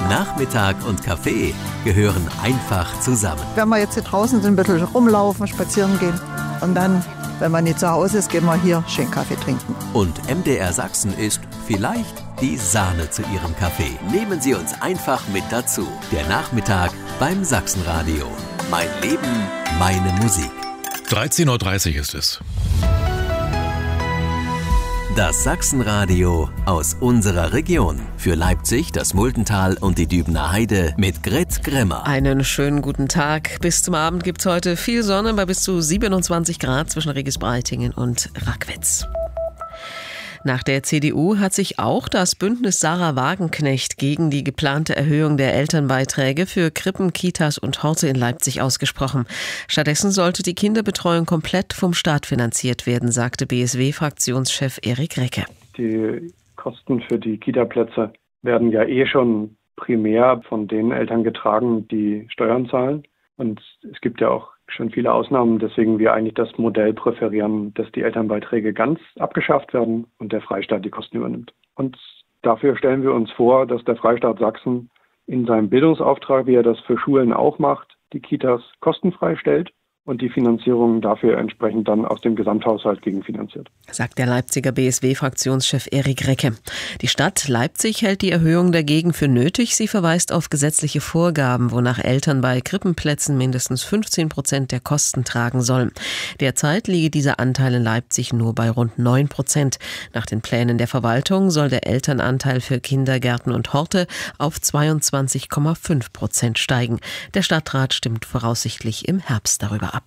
Nachmittag und Kaffee gehören einfach zusammen. Wenn wir jetzt hier draußen sind, ein bisschen rumlaufen, spazieren gehen und dann, wenn man nicht zu Hause ist, gehen wir hier schön Kaffee trinken. Und MDR Sachsen ist vielleicht die Sahne zu Ihrem Kaffee. Nehmen Sie uns einfach mit dazu. Der Nachmittag beim Sachsenradio. Mein Leben, meine Musik. 13.30 Uhr ist es. Das Sachsenradio aus unserer Region. Für Leipzig, das Muldental und die Dübener Heide mit Gret Gremmer. Einen schönen guten Tag. Bis zum Abend gibt's heute viel Sonne bei bis zu 27 Grad zwischen Regis-Breitingen und Rackwitz. Nach der CDU hat sich auch das Bündnis Sarah Wagenknecht gegen die geplante Erhöhung der Elternbeiträge für Krippen, Kitas und Horte in Leipzig ausgesprochen. Stattdessen sollte die Kinderbetreuung komplett vom Staat finanziert werden, sagte BSW-Fraktionschef Erik Recke. Die Kosten für die Kita-Plätze werden ja schon primär von den Eltern getragen, die Steuern zahlen. Und es gibt ja auch schon viele Ausnahmen, deswegen wir eigentlich das Modell präferieren, dass die Elternbeiträge ganz abgeschafft werden und der Freistaat die Kosten übernimmt. Und dafür stellen wir uns vor, dass der Freistaat Sachsen in seinem Bildungsauftrag, wie er das für Schulen auch macht, die Kitas kostenfrei stellt und die Finanzierung dafür entsprechend dann aus dem Gesamthaushalt gegenfinanziert. Sagt der Leipziger BSW-Fraktionschef Erik Recke. Die Stadt Leipzig hält die Erhöhung dagegen für nötig. Sie verweist auf gesetzliche Vorgaben, wonach Eltern bei Krippenplätzen mindestens 15% der Kosten tragen sollen. Derzeit liege dieser Anteil in Leipzig nur bei rund 9%. Nach den Plänen der Verwaltung soll der Elternanteil für Kindergärten und Horte auf 22,5% steigen. Der Stadtrat stimmt voraussichtlich im Herbst darüber ab.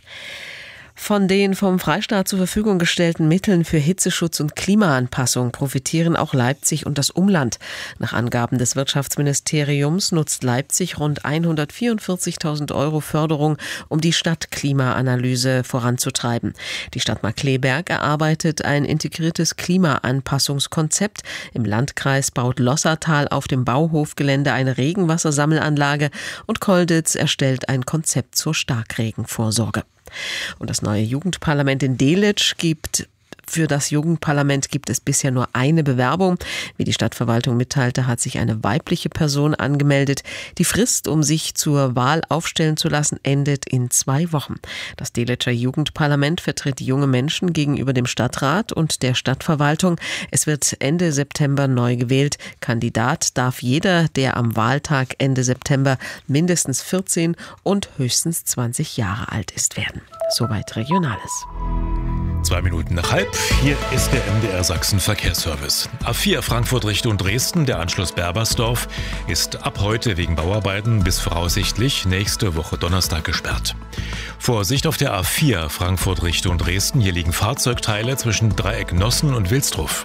Von den vom Freistaat zur Verfügung gestellten Mitteln für Hitzeschutz und Klimaanpassung profitieren auch Leipzig und das Umland. Nach Angaben des Wirtschaftsministeriums nutzt Leipzig rund 144.000 € Förderung, um die Stadtklimaanalyse voranzutreiben. Die Stadt Markkleeberg erarbeitet ein integriertes Klimaanpassungskonzept. Im Landkreis baut Lossertal auf dem Bauhofgelände eine Regenwassersammelanlage und Kolditz erstellt ein Konzept zur Starkregenvorsorge. Und das neue Jugendparlament in Delitzsch Für das Jugendparlament gibt es bisher nur eine Bewerbung. Wie die Stadtverwaltung mitteilte, hat sich eine weibliche Person angemeldet. Die Frist, um sich zur Wahl aufstellen zu lassen, endet in 2 Wochen. Das Delitscher Jugendparlament vertritt junge Menschen gegenüber dem Stadtrat und der Stadtverwaltung. Es wird Ende September neu gewählt. Kandidat darf jeder, der am Wahltag Ende September mindestens 14 und höchstens 20 Jahre alt ist, werden. Soweit Regionales. 2 Minuten nach halb. Hier ist der MDR Sachsen Verkehrsservice. A4 Frankfurt Richtung Dresden, der Anschluss Berbersdorf, ist ab heute wegen Bauarbeiten bis voraussichtlich nächste Woche Donnerstag gesperrt. Vorsicht auf der A4 Frankfurt Richtung Dresden. Hier liegen Fahrzeugteile zwischen Dreieck Nossen und Wilsdruff.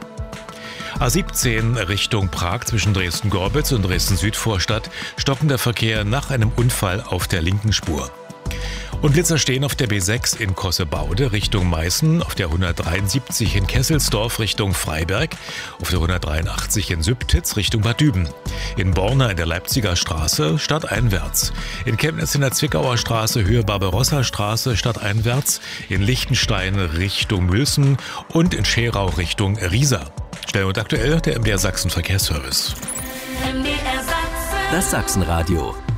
A17 Richtung Prag zwischen Dresden-Gorbitz und Dresden-Südvorstadt. Stockender Verkehr nach einem Unfall auf der linken Spur. Und Blitzer stehen auf der B6 in Kossebaude Richtung Meißen, auf der 173 in Kesselsdorf Richtung Freiberg, auf der 183 in Sübtitz Richtung Bad Düben, in Borna in der Leipziger Straße stadteinwärts, in Chemnitz in der Zwickauer Straße Höhe Barbarossa-Straße stadteinwärts, in Lichtenstein Richtung Mülsen und in Scherau Richtung Riesa. Schnell und aktuell der MDR Sachsen Verkehrsservice. Das Sachsenradio